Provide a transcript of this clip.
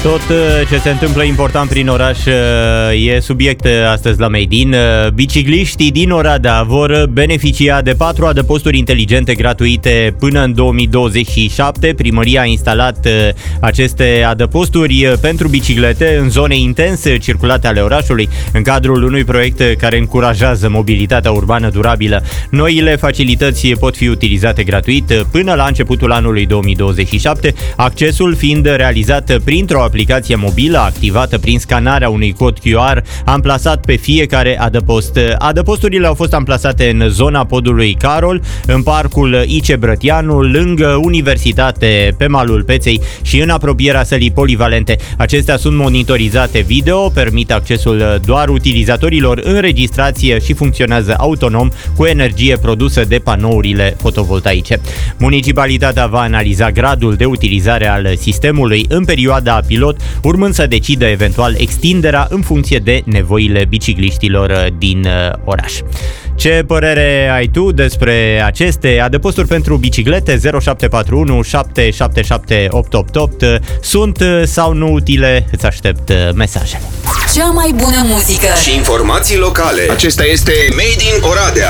Tot ce se întâmplă important prin oraș e subiect astăzi la Made in. Bicicliștii din Oradea vor beneficia de 4 adăposturi inteligente gratuite până în 2027. Primăria a instalat aceste adăposturi pentru biciclete în zone intens circulate ale orașului, în cadrul unui proiect care încurajează mobilitatea urbană durabilă. Noile facilități pot fi utilizate gratuit până la începutul anului 2027, accesul fiind realizat printr-o aplicație mobilă activată prin scanarea unui cod QR amplasat pe fiecare adăpost. Adăposturile au fost amplasate în zona podului Carol, în parcul IC Brătianu, lângă Universitate, pe malul Peței și în apropierea sălii polivalente. Acestea sunt monitorizate video, permit accesul doar utilizatorilor înregistrație și funcționează autonom cu energie produsă de panourile fotovoltaice. Municipalitatea va analiza gradul de utilizare al sistemului în perioada pilot, urmând să decidă eventual extinderea în funcție de nevoile bicicliștilor din oraș. Ce părere ai tu despre aceste adăposturi pentru biciclete? 0741 777 888. Sunt sau nu utile? Îți aștept mesajele. Cea mai bună muzică și informații locale. Acesta este Made in Oradea.